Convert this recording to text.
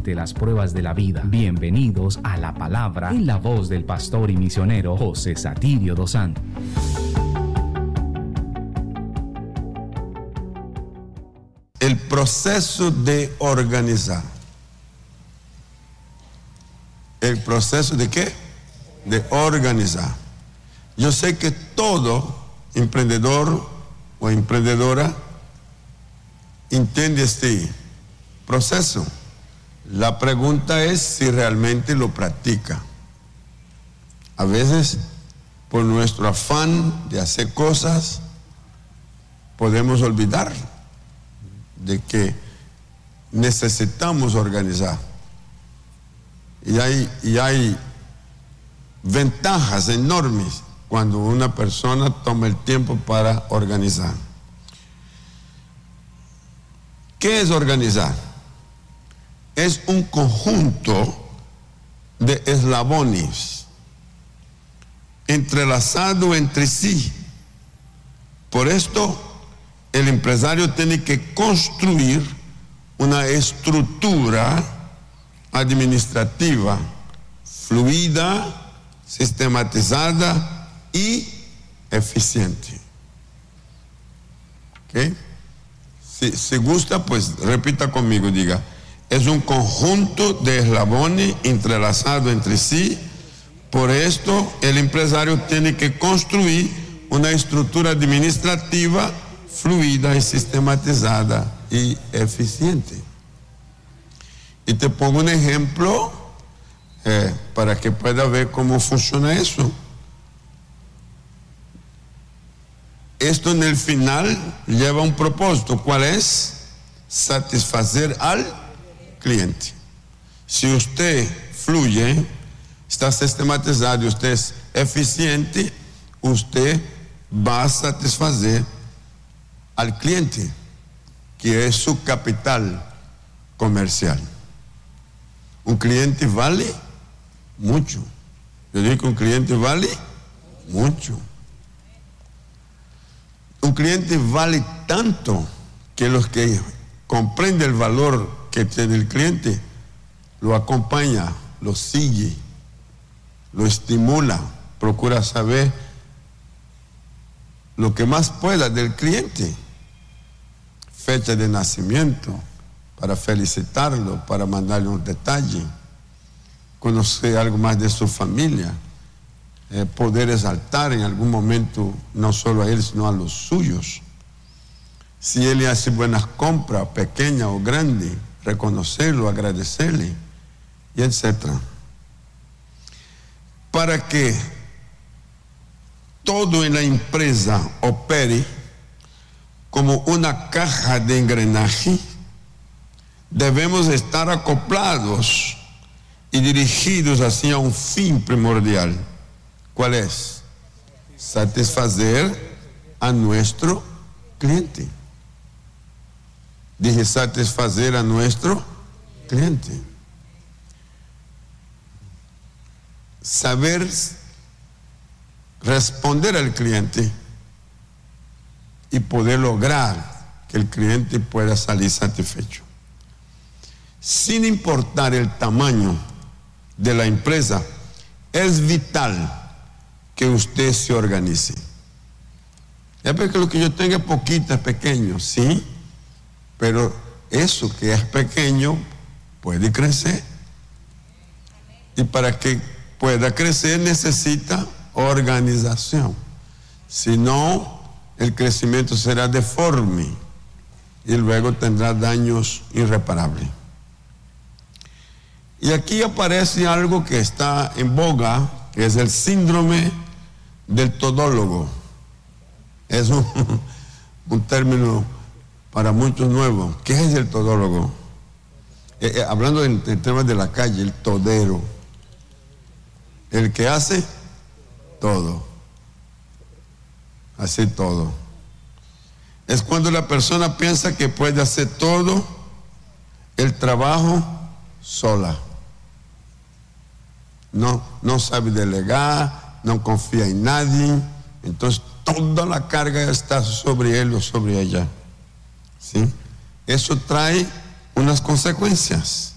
ante las pruebas de la vida. Bienvenidos a la palabra en la voz del pastor y misionero José Satirio dos Santos. El proceso de organizar. ¿El proceso de qué? De organizar. Yo sé que todo emprendedor o emprendedora entiende este proceso. La pregunta es si realmente lo practica. A veces, por nuestro afán de hacer cosas, podemos olvidar de que necesitamos organizar. Y hay ventajas enormes cuando una persona toma el tiempo para organizar. ¿Qué es organizar? Es un conjunto de eslabones entrelazados entre sí. Por esto, el empresario tiene que construir una estructura administrativa fluida, sistematizada y eficiente. ¿Ok? Si gusta, pues repita conmigo, diga: es un conjunto de eslabones entrelazados entre sí. Por esto, el empresario tiene que construir una estructura administrativa fluida y sistematizada y eficiente. Y te pongo un ejemplo para que pueda ver cómo funciona eso. Esto en el final lleva un propósito. ¿Cuál es? Satisfacer al cliente. Si usted fluye, está sistematizado y usted es eficiente, usted va a satisfacer al cliente, que es su capital comercial. Un cliente vale mucho. Yo digo que un cliente vale mucho. Un cliente vale tanto que los que comprenden el valor que tiene el cliente lo acompaña, lo sigue, lo estimula, procura saber lo que más pueda del cliente. Fecha de nacimiento, para felicitarlo, para mandarle un detalle, conocer algo más de su familia, poder exaltar en algún momento no solo a él, sino a los suyos. Si él hace buenas compras, pequeñas o grandes, reconocerlo, agradecerle, y etcétera. Para que todo en la empresa opere como una caja de engranaje, debemos estar acoplados y dirigidos hacia un fin primordial. ¿Cuál es? Satisfacer a nuestro cliente. Dije satisfacer a nuestro cliente. Saber responder al cliente y poder lograr que el cliente pueda salir satisfecho. Sin importar el tamaño de la empresa, es vital que usted se organice. Ya ve que lo que yo tenga es poquito, es pequeño, sí, pero eso que es pequeño puede crecer. Y para que pueda crecer necesita organización. Si no, el crecimiento será deforme y luego tendrá daños irreparables. Y aquí aparece algo que está en boga, que es el síndrome del todólogo. Es un término para muchos nuevo. ¿Qué es el todólogo? Hablando en temas de la calle, el todero. El que hace todo. Hace todo. Es cuando la persona piensa que puede hacer todo el trabajo sola. No sabe delegar, no confía en nadie, entonces toda la carga está sobre él o sobre ella. ¿Sí? Eso trae unas consecuencias.